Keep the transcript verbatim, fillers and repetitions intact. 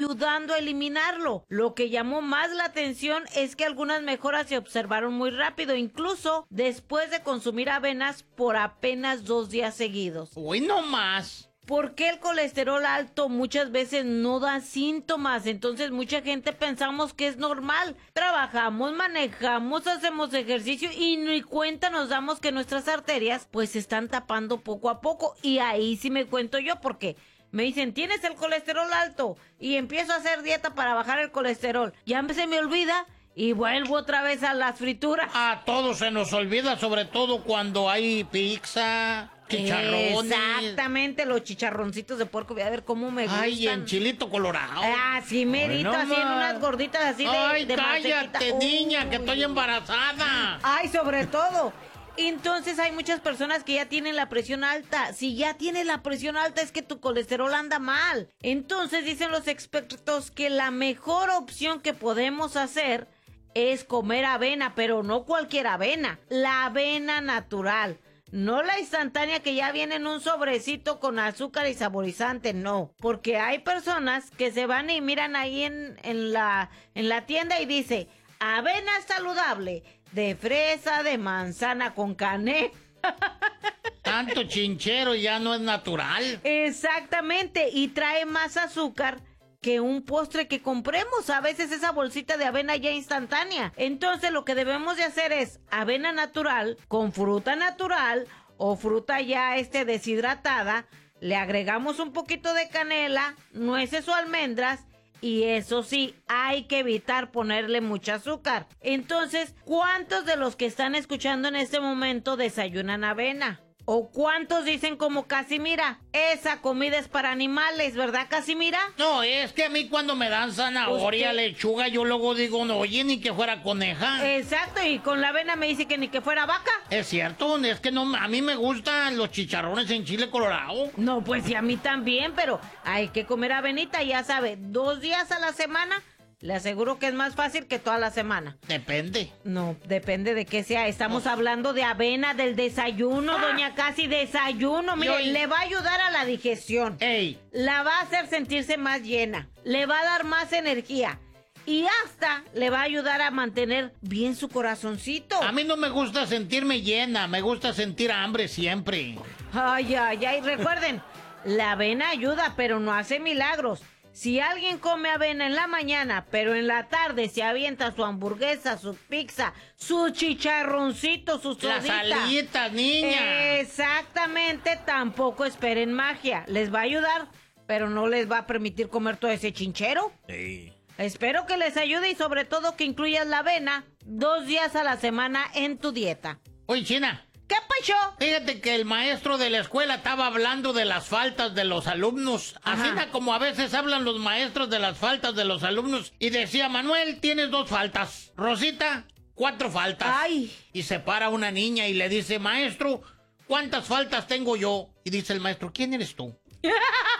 ayudando a eliminarlo. Lo que llamó más la atención es que algunas mejoras se observaron muy rápido, incluso después de consumir avenas por apenas dos días seguidos. Uy, no más. ¿Por qué el colesterol alto muchas veces no da síntomas? Entonces mucha gente pensamos que es normal. Trabajamos, manejamos, hacemos ejercicio y ni cuenta nos damos que nuestras arterias pues se están tapando poco a poco. Y ahí sí me cuento yo porque me dicen, tienes el colesterol alto y empiezo a hacer dieta para bajar el colesterol. Ya se me olvida y vuelvo otra vez a las frituras. A todos se nos olvida, sobre todo cuando hay pizza, chicharrones. Exactamente, los chicharroncitos de puerco, voy a ver cómo me gustan. Ay, en chilito colorado. Ah, sí, merito, Ay, no así en más. unas gorditas así de Ay, de cállate, mantequita. niña, Uy. que estoy embarazada. Ay, sobre todo. Entonces hay muchas personas que ya tienen la presión alta. Si ya tienes la presión alta es que tu colesterol anda mal. Entonces dicen los expertos que la mejor opción que podemos hacer es comer avena, pero no cualquier avena, la avena natural. No la instantánea que ya viene en un sobrecito con azúcar y saborizante, no. Porque hay personas que se van y miran ahí en, en, la, en la tienda y dice, avena saludable, de fresa, de manzana con canela. Tanto chinchero ya no es natural. Exactamente, y trae más azúcar que un postre que compremos, a veces esa bolsita de avena ya instantánea. Entonces lo que debemos de hacer es avena natural con fruta natural o fruta ya este deshidratada, le agregamos un poquito de canela, nueces o almendras y eso sí, hay que evitar ponerle mucho azúcar. Entonces, ¿cuántos de los que están escuchando en este momento desayunan avena? ¿O cuántos dicen como Casimira? Esa comida es para animales, ¿verdad, Casimira? No, es que a mí cuando me dan zanahoria, Usted- lechuga, yo luego digo, no, oye, ni que fuera coneja. Exacto, y con la avena me dice que ni que fuera vaca. Es cierto, es que no, a mí me gustan los chicharrones en chile colorado. No, pues sí, a mí también, pero hay que comer avenita, ya sabe, dos días a la semana. Le aseguro que es más fácil que toda la semana. Depende. No, depende de qué sea. Estamos No. hablando de avena, del desayuno, Ah. doña Casi, desayuno. Mire, Yo- le va a ayudar a la digestión. Ey, La va a hacer sentirse más llena. Le va a dar más energía. Y hasta le va a ayudar a mantener bien su corazoncito. a mí no me gusta sentirme llena, me gusta sentir hambre siempre. Ay, ay, ay. Recuerden, la avena ayuda, pero no hace milagros. Si alguien come avena en la mañana, pero en la tarde se avienta su hamburguesa, su pizza, su chicharroncito, sus Las soditas. alitas, niña. Exactamente, tampoco esperen magia. Les va a ayudar, pero no les va a permitir comer todo ese chinchero. Sí. Espero que les ayude y sobre todo que incluyas la avena dos días a la semana en tu dieta. Oye, China, ¿Qué pasó? fíjate que el maestro de la escuela estaba hablando de las faltas de los alumnos. Ajá. Así na como a veces hablan los maestros de las faltas de los alumnos. Y decía, Manuel, tienes dos faltas. Rosita, cuatro faltas. Ay. Y se para una niña y le dice, maestro, ¿cuántas faltas tengo yo? Y dice el maestro, ¿quién eres tú?